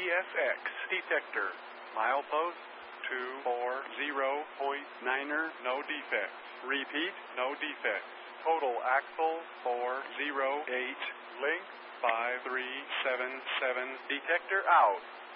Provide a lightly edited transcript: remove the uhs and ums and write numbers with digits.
PSX detector. Milepost 240.9er, no defects. Repeat, no defects. Total axle 408, length 5377, detector out.